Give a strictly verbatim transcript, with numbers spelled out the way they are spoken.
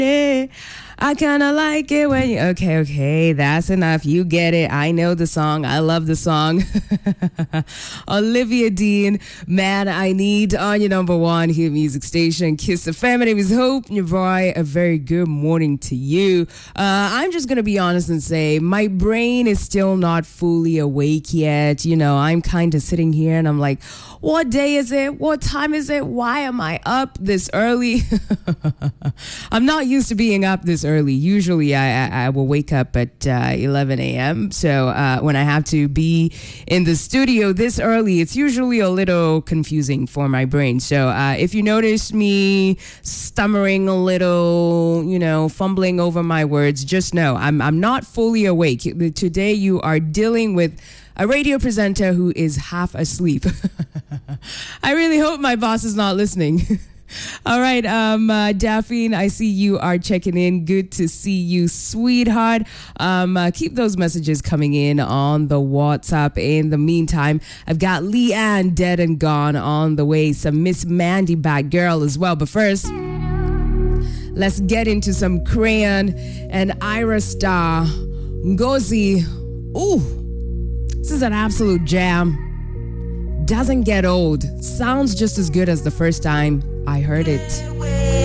I kind of like it when you... Okay, okay, that's enough. You get it. I know the song. I love the song. Olivia Dean, Man I Need, on your number one hit music station, Kiss F M. My name is Hope Nyaboy. A very good morning to you. Uh, I'm just going to be honest and say my brain is still not fully awake yet. You know, I'm kind of sitting here and I'm like, what day is it? What time is it? Why am I up this early? I'm not used to being up this early. Usually I, I, I will wake up at uh, eleven a.m. So uh, when I have to be in the studio this early, it's usually a little confusing for my brain. So uh, if you notice me stammering a little, you know, fumbling over my words, just know I'm, I'm not fully awake. Today you are dealing with a radio presenter who is half asleep. I really hope my boss is not listening. All right, um, uh, Daphne, I see you are checking in. Good to see you, sweetheart. Um, uh, keep those messages coming in on the WhatsApp. In the meantime, I've got Leanne, Dead and Gone on the way. Some Miss Mandy, Bad Girl as well. But first, let's get into some Crayon and Ira Star. Ngozi. Ooh, this is an absolute jam. Doesn't get old. Sounds just as good as the first time I heard it.